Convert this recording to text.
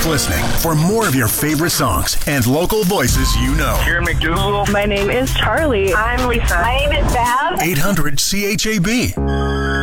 listening for more of your favorite songs and local voices you know. Karen McDougal. My name is Charlie. I'm Lisa. My name is Bev. 800 CHAB.